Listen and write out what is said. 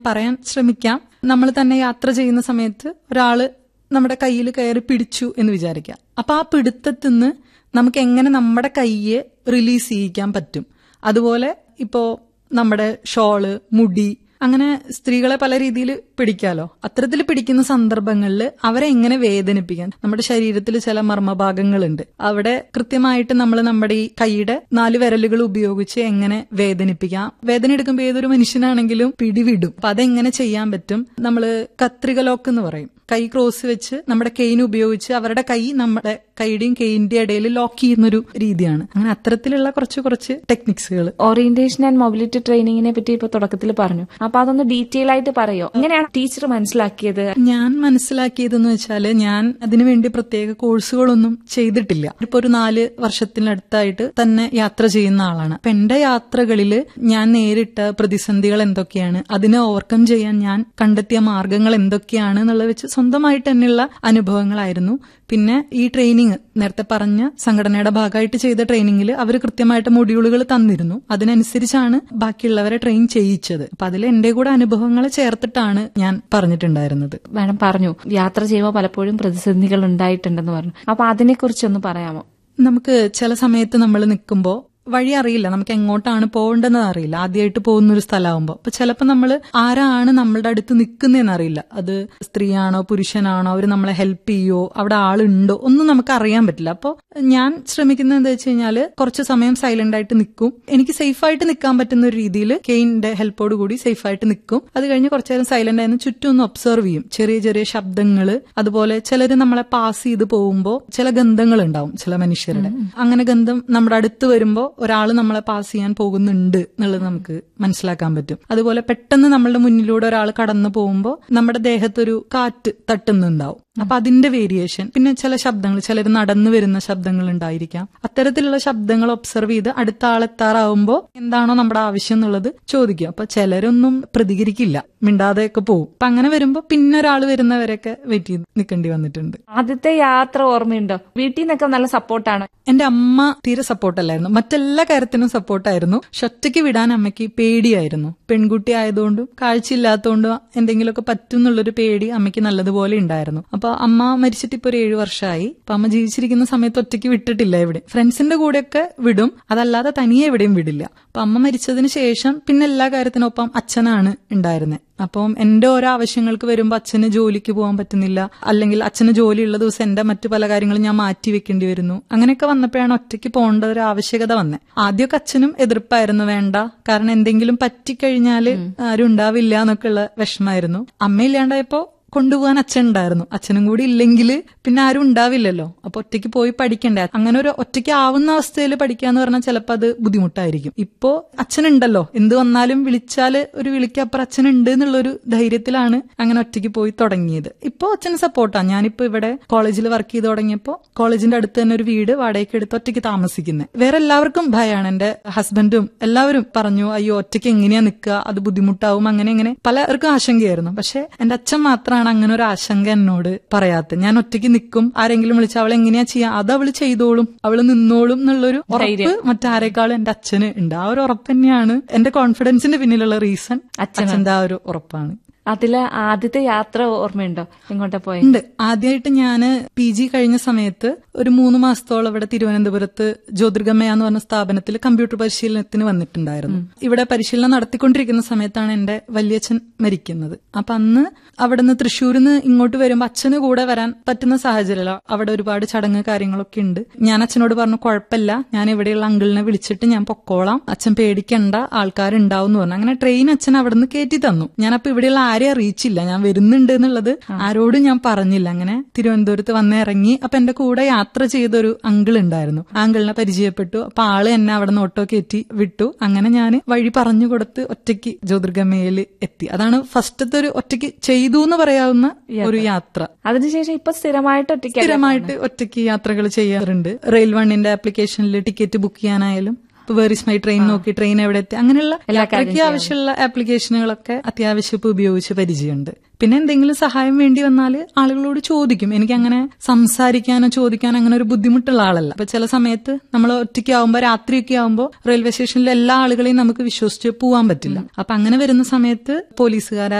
പറയാൻ ശ്രമിക്കാം. നമ്മൾ തന്നെ യാത്ര ചെയ്യുന്ന സമയത്ത് ഒരാള് നമ്മുടെ കയ്യിൽ കയറി പിടിച്ചു എന്ന് വിചാരിക്കാം. അപ്പൊ ആ പിടുത്തത്തിൽ നിന്ന് നമുക്ക് എങ്ങനെ നമ്മുടെ കൈയെ റിലീസ് ചെയ്യിക്കാൻ പറ്റും. അതുപോലെ ഇപ്പോ നമ്മുടെ ഷോള്, മുടി, അങ്ങനെ സ്ത്രീകളെ പല രീതിയിൽ പിടിക്കാലോ. അത്തരത്തിൽ പിടിക്കുന്ന സന്ദർഭങ്ങളിൽ അവരെ എങ്ങനെ വേദനിപ്പിക്കാൻ, നമ്മുടെ ശരീരത്തിൽ ചില മർമ്മഭാഗങ്ങളുണ്ട്, അവിടെ കൃത്യമായിട്ട് നമ്മൾ നമ്മുടെ ഈ കൈയുടെ 4 വിരലുകൾ ഉപയോഗിച്ച് എങ്ങനെ വേദനിപ്പിക്കാം. വേദന എടുക്കുമ്പോൾ ഏതൊരു മനുഷ്യനാണെങ്കിലും പിടിവിടും. അപ്പൊ അതെങ്ങനെ ചെയ്യാൻ പറ്റും? നമ്മള് കത്രിക ലോക്ക് എന്ന് പറയും. കൈ ക്രോസ് വെച്ച് നമ്മുടെ കെയിൻ ഉപയോഗിച്ച് അവരുടെ കൈ നമ്മുടെ കൈയുടെയും കെയിന്റെ ഇടയിൽ ലോക്ക് ചെയ്യുന്നൊരു രീതിയാണ്. അങ്ങനെ അത്തരത്തിലുള്ള കുറച്ച് ടെക്നിക്സുകൾ. ഓറിയന്റേഷൻ ആൻഡ് മൊബിലിറ്റി ട്രെയിനിങ്ങിനെ പറ്റി ഇപ്പൊ തുടക്കത്തിൽ പറഞ്ഞു. അപ്പൊ അതൊന്ന് ഡീറ്റെയിൽ ആയിട്ട് പറയോ? എങ്ങനെയാണ് ടീച്ചർ മനസ്സിലാക്കിയത്? ഞാൻ മനസ്സിലാക്കിയതെന്ന് വെച്ചാല്, ഞാൻ അതിനുവേണ്ടി പ്രത്യേക കോഴ്സുകളൊന്നും ചെയ്തിട്ടില്ല. ഇപ്പൊ ഒരു 4 വർഷത്തിനടുത്തായിട്ട് തന്നെ യാത്ര ചെയ്യുന്ന ആളാണ്. അപ്പൊ എന്റെ യാത്രകളിൽ ഞാൻ നേരിട്ട പ്രതിസന്ധികൾ എന്തൊക്കെയാണ്, അതിനെ ഓവർകം ചെയ്യാൻ ഞാൻ കണ്ടെത്തിയ മാർഗങ്ങൾ എന്തൊക്കെയാണ് എന്നുള്ളത് വെച്ച് സ്വന്തമായിട്ട് തന്നെയുള്ള അനുഭവങ്ങളായിരുന്നു. പിന്നെ ഈ ട്രെയിനിങ് നേരത്തെ പറഞ്ഞ സംഘടനയുടെ ഭാഗമായിട്ട് ചെയ്ത ട്രെയിനിങ്ങിൽ അവർ കൃത്യമായിട്ട് മൊഡ്യൂളുകൾ തന്നിരുന്നു. അതിനനുസരിച്ചാണ് ബാക്കിയുള്ളവരെ ട്രെയിൻ ചെയ്യിച്ചത്. അപ്പൊ അതിൽ എന്റെ കൂടെ അനുഭവങ്ങൾ ചേർത്തിട്ടാണ് ഞാൻ പറഞ്ഞിട്ടുണ്ടായിരുന്നത്. മാഡം പറഞ്ഞു യാത്ര ചെയ്യുമ്പോൾ പലപ്പോഴും പ്രതിസന്ധികൾ ഉണ്ടായിട്ടുണ്ടെന്ന് പറഞ്ഞു. അപ്പൊ അതിനെക്കുറിച്ചൊന്ന് പറയാമോ? നമുക്ക് ചില സമയത്ത് നമ്മൾ നിൽക്കുമ്പോൾ വഴി അറിയില്ല, നമുക്ക് എങ്ങോട്ടാണ് പോകേണ്ടതെന്ന് അറിയില്ല. ആദ്യമായിട്ട് പോകുന്നൊരു സ്ഥലമാകുമ്പോൾ അപ്പൊ ചിലപ്പോൾ നമ്മൾ ആരാണ് നമ്മളുടെ അടുത്ത് നിൽക്കുന്നതെന്ന് അറിയില്ല. അത് സ്ത്രീയാണോ പുരുഷനാണോ, അവർ നമ്മളെ ഹെൽപ്പ് ചെയ്യോ, അവിടെ ആളുണ്ടോ, ഒന്നും നമുക്ക് അറിയാൻ പറ്റില്ല. അപ്പോൾ ഞാൻ ശ്രമിക്കുന്നത് എന്താ വെച്ച് കഴിഞ്ഞാല് കുറച്ച് സമയം സൈലന്റ് ആയിട്ട് നിൽക്കും. എനിക്ക് സേഫായിട്ട് നിൽക്കാൻ പറ്റുന്ന ഒരു രീതിയിൽ കെയിന്റെ ഹെൽപ്പോട് കൂടി സേഫായിട്ട് നിൽക്കും. അത് കഴിഞ്ഞ് കുറച്ചു നേരം സൈലന്റ് ആയിരുന്നു ചുറ്റും ഒന്ന് ഒബ്സർവ് ചെയ്യും. ചെറിയ ചെറിയ ശബ്ദങ്ങള്, അതുപോലെ ചിലര് നമ്മളെ പാസ് ചെയ്ത് പോകുമ്പോൾ ചില ഗന്ധങ്ങൾ ഉണ്ടാവും ചില മനുഷ്യരുടെ. അങ്ങനെ ഗന്ധം നമ്മുടെ അടുത്ത് വരുമ്പോൾ ഒരാള് നമ്മളെ പാസ് ചെയ്യാൻ പോകുന്നുണ്ട് എന്നുള്ളത് നമുക്ക് മനസ്സിലാക്കാൻ പറ്റും. അതുപോലെ പെട്ടെന്ന് നമ്മളുടെ മുന്നിലൂടെ ഒരാൾ കടന്നു പോകുമ്പോൾ നമ്മുടെ ദേഹത്തൊരു കാറ്റ് തട്ടുന്നുണ്ടാവും. അപ്പൊ അതിന്റെ വേരിയേഷൻ. പിന്നെ ചില ശബ്ദങ്ങൾ, ചിലർ നടന്നു വരുന്ന ശബ്ദങ്ങൾ ഉണ്ടായിരിക്കാം. അത്തരത്തിലുള്ള ശബ്ദങ്ങൾ ഒബ്സർവ് ചെയ്ത് അടുത്ത ആളെത്താറാവുമ്പോൾ എന്താണോ നമ്മുടെ ആവശ്യം എന്നുള്ളത് ചോദിക്കും. അപ്പൊ ചിലരൊന്നും പ്രതികരിക്കില്ല, മിണ്ടാതെയൊക്കെ പോകും. അപ്പൊ അങ്ങനെ വരുമ്പോ പിന്നെ ഒരാൾ വരുന്നവരൊക്കെ വെയിറ്റ് ചെയ്ത് നിൽക്കേണ്ടി വന്നിട്ടുണ്ട്. ആദ്യത്തെ യാത്ര ഓർമ്മയുണ്ടോ? വീട്ടിൽ നിന്നൊക്കെ നല്ല സപ്പോർട്ടാണ്? എന്റെ അമ്മ തീരെ സപ്പോർട്ടല്ലായിരുന്നു, മറ്റെല്ലാ കാര്യത്തിനും സപ്പോർട്ടായിരുന്നു. പക്ഷെ ഒറ്റയ്ക്ക് വിടാൻ അമ്മയ്ക്ക് പേടിയായിരുന്നു. പെൺകുട്ടി ആയതുകൊണ്ടും കാഴ്ചയില്ലാത്തതുകൊണ്ടും എന്തെങ്കിലുമൊക്കെ പറ്റും എന്നുള്ളൊരു പേടി അമ്മയ്ക്ക് നല്ലതുപോലെ ഉണ്ടായിരുന്നു. അപ്പൊ അമ്മ മരിച്ചിട്ട് ഇപ്പൊ ഒരു 7 വർഷമായി. അപ്പൊ അമ്മ ജീവിച്ചിരിക്കുന്ന സമയത്ത് ഒറ്റയ്ക്ക് വിട്ടിട്ടില്ല എവിടെ. ഫ്രണ്ട്സിന്റെ കൂടെയൊക്കെ വിടും, അതല്ലാതെ തനിയെ എവിടെയും വിടില്ല. അപ്പൊ അമ്മ മരിച്ചതിന് ശേഷം പിന്നെ എല്ലാ കാര്യത്തിനൊപ്പം അച്ഛനാണ് ഉണ്ടായിരുന്നത്. അപ്പം എന്റെ ഓരോ ആവശ്യങ്ങൾക്ക് വരുമ്പോൾ അച്ഛന് ജോലിക്ക് പോകാൻ പറ്റുന്നില്ല, അല്ലെങ്കിൽ അച്ഛന് ജോലിയുള്ള ദിവസം എന്റെ മറ്റു പല കാര്യങ്ങളും ഞാൻ മാറ്റി വെക്കേണ്ടി വരുന്നു. അങ്ങനെയൊക്കെ വന്നപ്പോഴാണ് ഒറ്റയ്ക്ക് പോകേണ്ട ഒരു ആവശ്യകത വന്നത്. ആദ്യമൊക്കെ അച്ഛനും എതിർപ്പായിരുന്നു, വേണ്ട, കാരണം എന്തെങ്കിലും പറ്റിക്കഴിഞ്ഞാല് ആരും ഉണ്ടാവില്ല എന്നൊക്കെയുള്ള വിഷമായിരുന്നു. അമ്മയില്ലാണ്ടായപ്പോ കൊണ്ടുപോകാൻ അച്ഛൻ ഉണ്ടായിരുന്നു. അച്ഛനും കൂടി ഇല്ലെങ്കിൽ പിന്നെ ആരും ഉണ്ടാവില്ലല്ലോ. അപ്പൊ ഒറ്റയ്ക്ക് പോയി പഠിക്കണ്ടേ. അങ്ങനെ ഒരു ഒറ്റയ്ക്ക് ആവുന്ന അവസ്ഥയിൽ പഠിക്കാന്ന് പറഞ്ഞാൽ ചിലപ്പോൾ അത് ബുദ്ധിമുട്ടായിരിക്കും. ഇപ്പോ അച്ഛനുണ്ടല്ലോ, എന്ത് വന്നാലും വിളിച്ചാല് ഒരു വിളിക്കപ്പുറം അച്ഛനുണ്ട് എന്നുള്ളൊരു ധൈര്യത്തിലാണ് അങ്ങനെ ഒറ്റയ്ക്ക് പോയി തുടങ്ങിയത്. ഇപ്പോ അച്ഛന് സപ്പോർട്ടാണ്. ഞാനിപ്പോ ഇവിടെ കോളേജിൽ വർക്ക് ചെയ്ത് തുടങ്ങിയപ്പോ കോളേജിന്റെ അടുത്ത് തന്നെ ഒരു വീട് വാടകയ്ക്ക് എടുത്ത് ഒറ്റയ്ക്ക് താമസിക്കുന്നത്. വേറെ എല്ലാവർക്കും ഭയമാണ്. എന്റെ ഹസ്ബൻഡും എല്ലാവരും പറഞ്ഞു, അയ്യോ ഒറ്റയ്ക്ക് എങ്ങനെയാ നിൽക്കുക, അത് ബുദ്ധിമുട്ടാവും, അങ്ങനെ പലർക്കും ആശങ്കയായിരുന്നു. പക്ഷെ എന്റെ അച്ഛൻ മാത്രമാണ് അങ്ങനെ ഒരു ആശങ്ക എന്നോട് പറയാത്തത്. ഞാൻ ഒറ്റയ്ക്ക് നിൽക്കും, ആരെങ്കിലും വിളിച്ച അവൾ എങ്ങനെയാ ചെയ്യാ, അത് അവള് ചെയ്തോളും, അവള് നിന്നോളും എന്നുള്ളൊരു ഉറപ്പ് മറ്റാരെക്കാളും എന്റെ അച്ഛന് ഉണ്ട്. ആ ഒരു ഉറപ്പ് തന്നെയാണ് എന്റെ കോൺഫിഡൻസിന്റെ പിന്നിലുള്ള റീസൺ. അച്ഛന്റെ ആ ഒരു ഉറപ്പാണ്. അതില് ആദ്യത്തെ യാത്ര ഓർമ്മയുണ്ടോ? എങ്ങോട്ടാ പോയത്? ഉണ്ട്. ആദ്യമായിട്ട് ഞാന് PG കഴിഞ്ഞ സമയത്ത് ഒരു 3 മാസത്തോളം ഇവിടെ തിരുവനന്തപുരത്ത് ജ്യോതിർഗമയ എന്ന് പറഞ്ഞ സ്ഥാപനത്തിൽ കമ്പ്യൂട്ടർ പരിശീലനത്തിന് വന്നിട്ടുണ്ടായിരുന്നു. ഇവിടെ പരിശീലനം നടത്തിക്കൊണ്ടിരിക്കുന്ന സമയത്താണ് എന്റെ വല്യച്ഛൻ മരിക്കുന്നത്. അപ്പൊ അന്ന് അവിടെ നിന്ന് തൃശ്ശൂരിൽ നിന്ന് ഇങ്ങോട്ട് വരുമ്പോൾ അച്ഛന് കൂടെ വരാൻ പറ്റുന്ന സാഹചര്യമല്ല. അവിടെ ഒരുപാട് ചടങ്ങ് കാര്യങ്ങളൊക്കെ ഉണ്ട്. ഞാൻ അച്ഛനോട് പറഞ്ഞു, കുഴപ്പമില്ല, ഞാൻ ഇവിടെയുള്ള അങ്കിളിനെ വിളിച്ചിട്ട് ഞാൻ പൊക്കോളാം, അച്ഛൻ പേടിക്കണ്ട, ആൾക്കാരുണ്ടാവും എന്ന് പറഞ്ഞു. അങ്ങനെ ട്രെയിൻ അച്ഛൻ അവിടെ നിന്ന് കയറ്റി തന്നു. ഞാനപ്പോ ഇവിടെയുള്ള ആരെയും അറിയിച്ചില്ല ഞാൻ വരുന്നുണ്ട് എന്നുള്ളത്, ആരോടും ഞാൻ പറഞ്ഞില്ല. അങ്ങനെ തിരുവനന്തപുരത്ത് വന്ന് ഇറങ്ങി. അപ്പൊ എന്റെ കൂടെ യാത്ര ചെയ്തൊരു അങ്കിൾ ഉണ്ടായിരുന്നു. ആ അങ്കിളിനെ പരിചയപ്പെട്ടു. അപ്പൊ ആള് എന്നെ അവിടെ നിന്ന് ഓട്ടോ കയറ്റി വിട്ടു. അങ്ങനെ ഞാൻ വഴി പറഞ്ഞു കൊടുത്ത് ഒറ്റയ്ക്ക് ജ്യോതിർഗമയയിൽ എത്തി. അതാണ് ഫസ്റ്റത്തെ ഒരു ഒറ്റയ്ക്ക് ചെയ്തു എന്ന് പറയാവുന്ന ഒരു യാത്ര. അതിനുശേഷം ഇപ്പൊ സ്ഥിരമായിട്ട് ഒറ്റയ്ക്ക് യാത്രകൾ ചെയ്യാറുണ്ട്. റെയിൽ 1ന്റെ ആപ്ലിക്കേഷനിൽ ടിക്കറ്റ് ബുക്ക് ചെയ്യാനായാലും ഇപ്പൊ വേർ ഇസ് മൈ ട്രെയിൻ നോക്കി ട്രെയിൻ എവിടെ എത്തി, അങ്ങനെയുള്ള യാത്രയ്ക്ക് ആവശ്യമുള്ള ആപ്ലിക്കേഷനുകളൊക്കെ അത്യാവശ്യം ഇപ്പൊ ഉപയോഗിച്ച് പരിചയമുണ്ട്. പിന്നെ എന്തെങ്കിലും സഹായം വേണ്ടി വന്നാൽ ആളുകളോട് ചോദിക്കും. എനിക്ക് അങ്ങനെ സംസാരിക്കാനോ ചോദിക്കാനോ അങ്ങനെ ഒരു ബുദ്ധിമുട്ടുള്ള ആളല്ല. അപ്പൊ ചില സമയത്ത് നമ്മൾ ഒറ്റയ്ക്ക് ആവുമ്പോൾ, രാത്രിയൊക്കെ ആവുമ്പോൾ റെയിൽവേ സ്റ്റേഷനിലെ എല്ലാ ആളുകളെയും നമുക്ക് വിശ്വസിച്ച് പോവാൻ പറ്റില്ല. അപ്പൊ അങ്ങനെ വരുന്ന സമയത്ത് പോലീസുകാർ